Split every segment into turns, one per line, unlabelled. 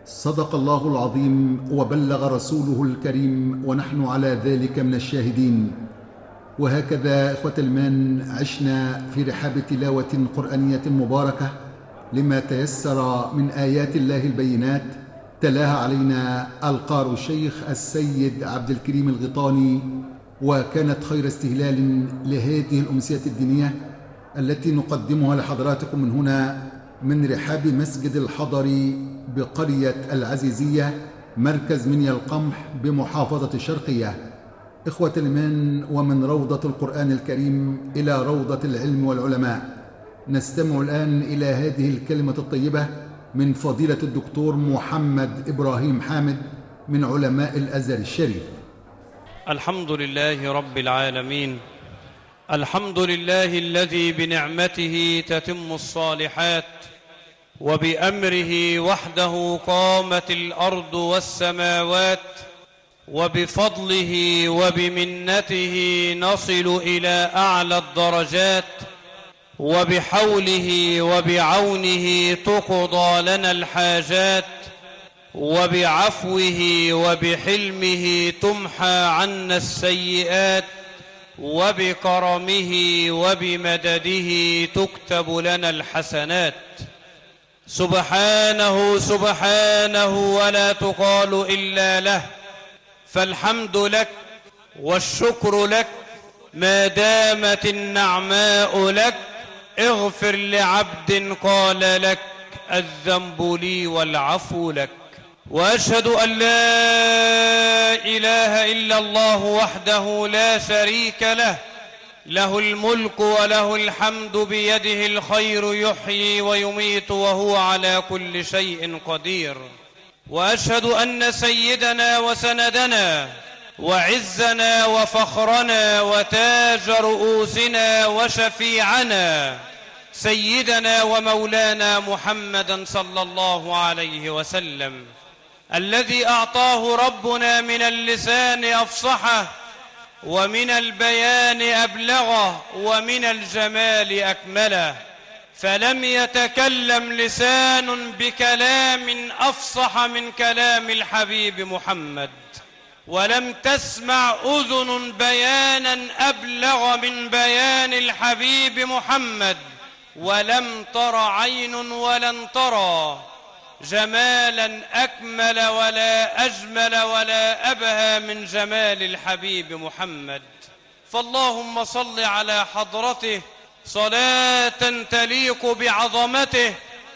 صدق الله العظيم وبلغ رسوله الكريم ونحن على ذلك من الشاهدين. وهكذا إخوة الإيمان عشنا في رحاب تلاوة قرآنية مباركة لما تيسر من آيات الله البينات، تلاها علينا القارئ الشيخ السيد عبد الكريم الغيطاني، وكانت خير استهلال لهذه الأمسية الدينية التي نقدمها لحضراتكم من هنا من رحاب مسجد الحضري بقرية العزيزية مركز منيا القمح بمحافظة الشرقية. إخوة الإيمان، ومن روضة القرآن الكريم إلى روضة العلم والعلماء، نستمع الآن إلى هذه الكلمة الطيبة من فضيلة الدكتور محمد إبراهيم حامد من علماء الأزهر الشريف.
الحمد لله رب العالمين، الحمد لله الذي بنعمته تتم الصالحات، وبأمره وحده قامت الأرض والسماوات، وبفضله وبمنته نصل إلى أعلى الدرجات، وبحوله وبعونه تقضى لنا الحاجات، وبعفوه وبحلمه تمحى عنا السيئات، وبكرمه وبمدده تكتب لنا الحسنات. سبحانه سبحانه ولا تقال إلا له، فالحمد لك والشكر لك ما دامت النعماء لك. اغفر لعبد قال لك الذنب لي والعفو لك. وأشهد أن لا إله إلا الله وحده لا شريك له، له الملك وله الحمد بيده الخير يحيي ويميت وهو على كل شيء قدير. وأشهد أن سيدنا وسندنا وعزنا وفخرنا وتاج رؤوسنا وشفيعنا سيدنا ومولانا محمدا صلى الله عليه وسلم، الذي أعطاه ربنا من اللسان أفصحه، ومن البيان أبلغه، ومن الجمال أكمله، فلم يتكلم لسان بكلام أفصح من كلام الحبيب محمد، ولم تسمع أذن بيانا أبلغ من بيان الحبيب محمد، ولم تر عين ولن ترى جمالا أكمل ولا أجمل ولا أبهى من جمال الحبيب محمد. فاللهم صل على حضرته صلاة تليق بعظمته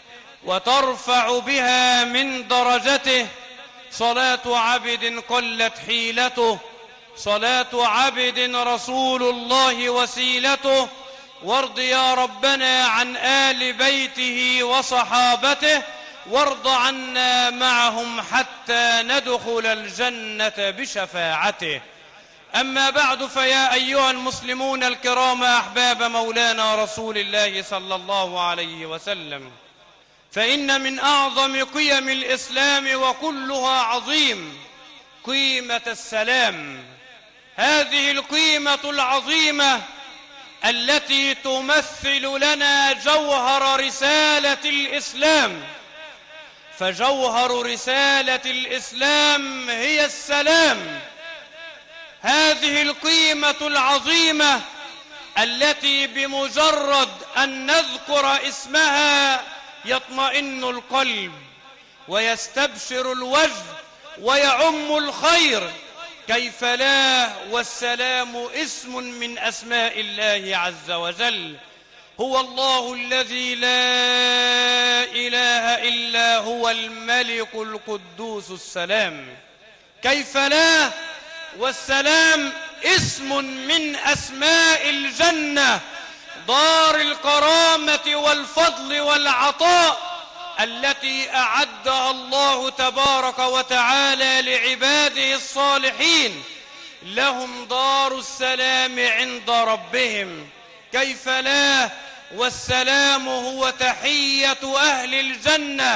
وترفع بها من درجته، صلاة عبد قلت حيلته، صلاة عبد رسول الله وسيلته. وارض يا ربنا عن آل بيته وصحابته، وارض عنا معهم حتى ندخل الجنة بشفاعته. أما بعد، فيا أيها المسلمون الكرام أحباب مولانا رسول الله صلى الله عليه وسلم، فإن من أعظم قيم الإسلام وكلها عظيم قيمة السلام. هذه القيمة العظيمة التي تمثل لنا جوهر رسالة الإسلام، فجوهر رسالة الإسلام هي السلام. هذه القيمة العظيمة التي بمجرد أن نذكر اسمها يطمئن القلب ويستبشر الوجه ويعم الخير، كيف لا؟ والسلام اسم من أسماء الله عز وجل. هو الله الذي لا إله إلا هو الملك القدوس السلام. كيف لا؟ والسلام اسم من أسماء الجنة، دار الكرامة والفضل والعطاء التي أعدها الله تبارك وتعالى لعباده الصالحين، لهم دار السلام عند ربهم. كيف لا؟ والسلام هو تحية أهل الجنة،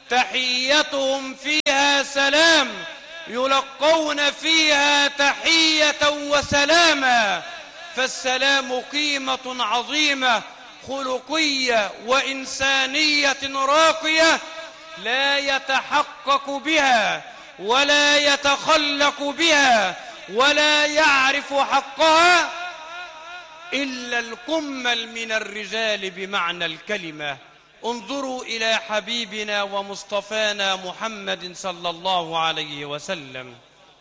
تحيتهم فيها سلام، يلقون فيها تحية وسلاما. فالسلام قيمة عظيمة خلقية وإنسانية راقية لا يتحقق بها ولا يتخلق بها ولا يعرف حقها إلا الكمل من الرجال بمعنى الكلمة. انظروا إلى حبيبنا ومصطفانا محمد صلى الله عليه وسلم،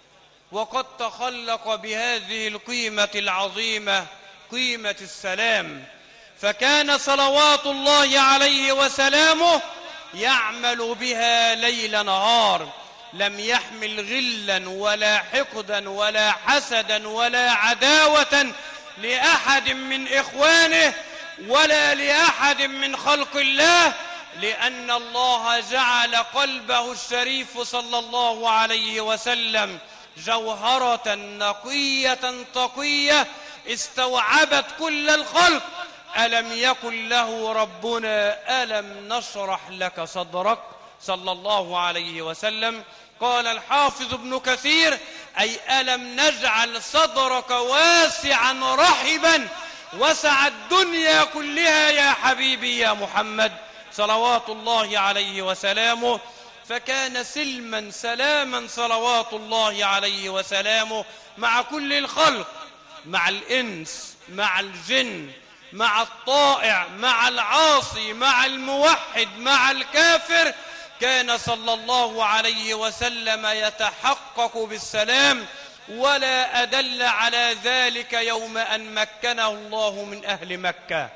وقد تخلق بهذه القيمة العظيمة، قيمة السلام، فكان صلوات الله عليه وسلامه يعمل بها ليل نهار، لم يحمل غلا ولا حقدا ولا حسدا ولا عداوة لأحد من إخوانه ولا لأحد من خلق الله، لأن الله جعل قلبه الشريف صلى الله عليه وسلم جوهرة نقية تقية استوعبت كل الخلق. ألم يقل له ربنا ألم نشرح لك صدرك صلى الله عليه وسلم؟ قال الحافظ ابن كثير أي ألم نجعل صدرك واسعا رحبا وسع الدنيا كلها يا حبيبي يا محمد صلوات الله عليه وسلامه. فكان سلما سلاما صلوات الله عليه وسلامه مع كل الخلق، مع الإنس مع الجن مع الطائع مع العاصي مع الموحد مع الكافر. كان صلى الله عليه وسلم يتحقق بالسلام، ولا أدل على ذلك يوم أن مكنه الله من أهل مكة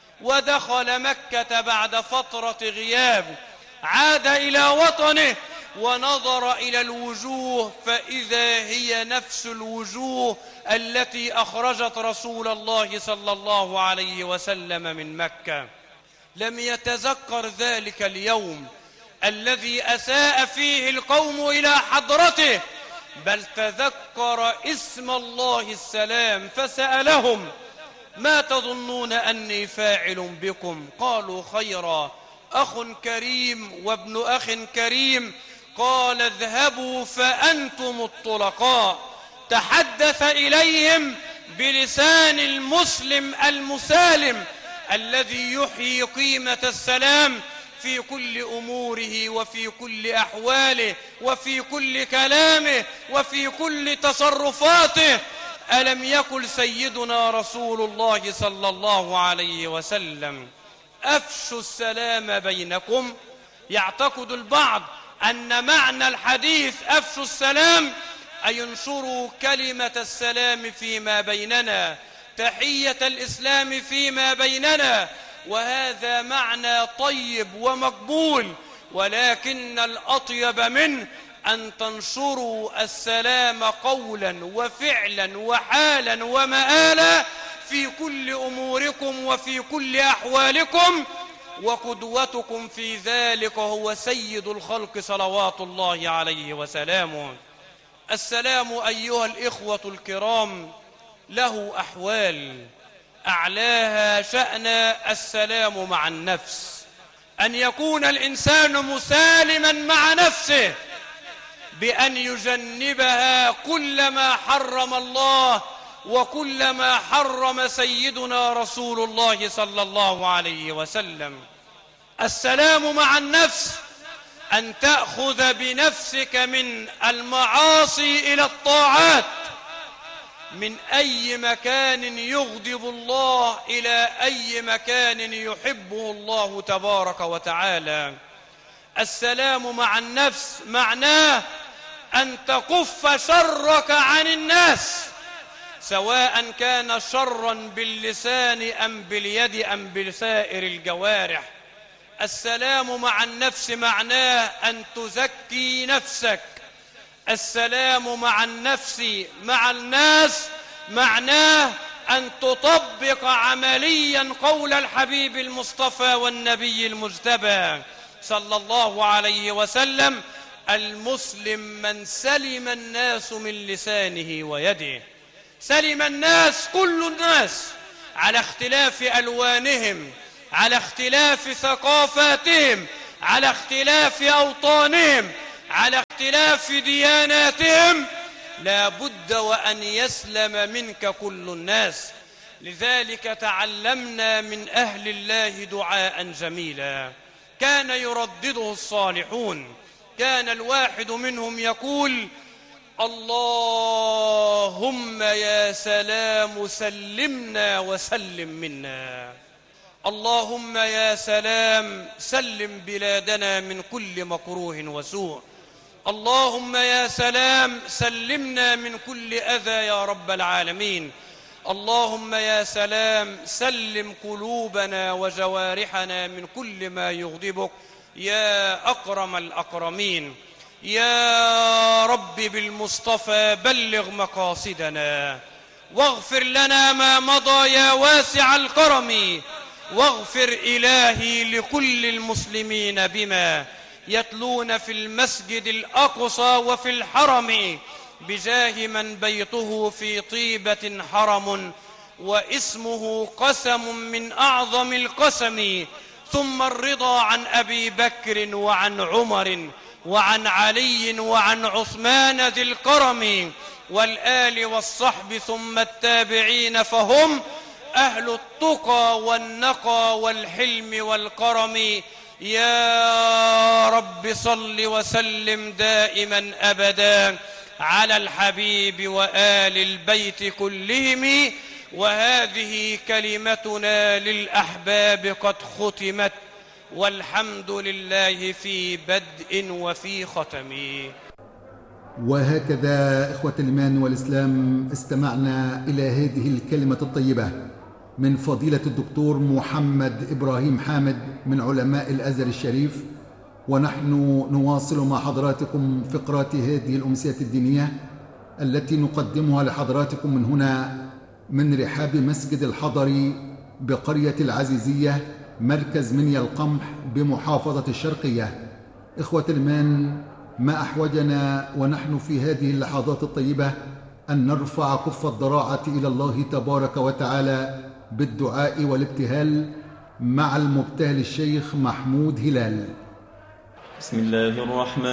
ودخل مكة بعد فترة غياب، عاد إلى وطنه ونظر إلى الوجوه فإذا هي نفس الوجوه التي أخرجت رسول الله صلى الله عليه وسلم من مكة. لم يتذكر ذلك اليوم الذي أساء فيه القوم إلى حضرته، بل تذكر اسم الله السلام فسألهم ما تظنون أني فاعل بكم؟ قالوا خيرا، أخ كريم وابن أخ كريم. قال اذهبوا فأنتم الطلقاء. تحدث إليهم بلسان المسلم المسالم الذي يحيي قيمة السلام في كل أموره وفي كل أحواله وفي كل كلامه وفي كل تصرفاته. ألم يقل سيدنا رسول الله صلى الله عليه وسلم أفشوا السلام بينكم؟ يعتقد البعض أن معنى الحديث أفشوا السلام أي ينشروا كلمة السلام فيما بيننا، تحية الإسلام فيما بيننا، وهذا معنى طيب ومقبول، ولكن الأطيب منه أن تنشروا السلام قولا وفعلا وحالا ومآلا في كل أموركم وفي كل أحوالكم، وقدوتكم في ذلك هو سيد الخلق صلوات الله عليه وسلامه. السلام أيها الإخوة الكرام له أحوال، أعلاها شأن السلام مع النفس، أن يكون الإنسان مسالما مع نفسه بأن يجنبها كل ما حرم الله وكل ما حرم سيدنا رسول الله صلى الله عليه وسلم. السلام مع النفس أن تأخذ بنفسك من المعاصي إلى الطاعات، من أي مكان يغضب الله إلى أي مكان يحبه الله تبارك وتعالى. السلام مع النفس معناه أن تكف شرك عن الناس، سواء كان شرا باللسان أم باليد أم بسائر الجوارح. السلام مع النفس معناه أن تزكي نفسك. السلام مع النفس مع الناس معناه أن تطبق عمليا قول الحبيب المصطفى والنبي المجتبى صلى الله عليه وسلم: المسلم من سلم الناس من لسانه ويده. سلم الناس كل الناس على اختلاف ألوانهم، على اختلاف ثقافاتهم، على اختلاف أوطانهم، على اختلاف دياناتهم، لا بد وأن يسلم منك كل الناس. لذلك تعلمنا من أهل الله دعاء جميلا: كان يردده الصالحون. كان الواحد منهم يقول: اللهم يا سلام سلمنا وسلم منا. اللهم يا سلام سلم بلادنا من كل مكروه وسوء. اللهم يا سلام سلمنا من كل أذى يا رب العالمين. اللهم يا سلام سلم قلوبنا وجوارحنا من كل ما يغضبك يا أكرم الأكرمين. يا رب بالمصطفى بلغ مقاصدنا، واغفر لنا ما مضى يا واسع الكرم، واغفر إلهي لكل المسلمين بما يتلون في المسجد الأقصى وفي الحرم، بجاه من بيته في طيبة حرم، واسمه قسم من أعظم القسم. ثم الرضا عن أبي بكر وعن عمر وعن علي وعن عثمان ذي الكرم، والآل والصحب ثم التابعين، فهم أهل التقى والنقى والحلم والكرم. يا رب صل وسلم دائما أبدا على الحبيب وآل البيت كلهم. وهذه كلمتنا للأحباب قد ختمت، والحمد لله في بدء وفي ختم.
وهكذا إخوة الإيمان والإسلام استمعنا إلى هذه الكلمة الطيبة من فضيلة الدكتور محمد إبراهيم حامد من علماء الأزهر الشريف، ونحن نواصل مع حضراتكم فقرات هذه الأمسية الدينية التي نقدمها لحضراتكم من هنا من رحاب مسجد الحضري بقرية العزيزية مركز منيا القمح بمحافظة الشرقية. إخوة الإيمان، ما أحوجنا ونحن في هذه اللحظات الطيبة أن نرفع كف الضراعة إلى الله تبارك وتعالى بالدعاء والابتهال مع المبتهل الشيخ محمود هلال.
بسم الله الرحمن